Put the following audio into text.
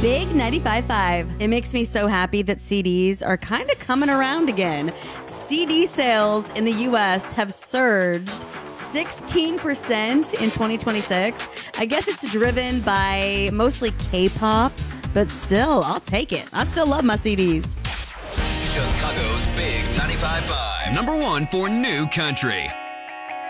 Big 95.5. It makes me so happy that CDs are kind of coming around again. CD sales in the U.S. have surged 16% in 2026. I guess it's driven by mostly K-pop, but still, I'll take it. I still love my CDs. Chicago's Big 95.5. #1 for new country.